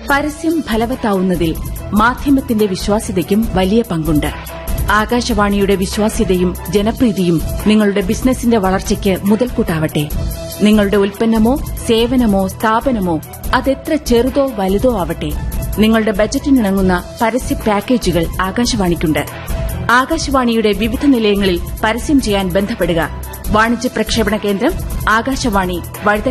പരസ്യം ഫലവത്താവുന്നതിൽ മാധ്യമത്തിന്റെ വിശ്വാസ്യതയ്ക്കും വലിയ പങ്കുണ്ട്. ആകാശവാണിയുടെ വിശ്വാസ്യതയും ജനപ്രീതിയും നിങ്ങളുടെ ബിസിനസിന്റെ വളർച്ചയ്ക്ക് മുതൽക്കൂട്ടാവട്ടെ. നിങ്ങളുടെ ഉൽപ്പന്നമോ സേവനമോ സ്ഥാപനമോ അതെത്ര ചെറുതോ വലുതോ ആവട്ടെ, നിങ്ങളുടെ ബജറ്റിനിണങ്ങുന്ന പരസ്യ പാക്കേജുകൾ ആകാശവാണിക്കുണ്ട്. ആകാശവാണിയുടെ വിവിധ നിലയങ്ങളിൽ പരസ്യം ചെയ്യാൻ ബന്ധപ്പെടുക. വാണിജ്യ പ്രക്ഷേപണ കേന്ദ്രം ആകാശവാണി, വഴുതക്കാട്.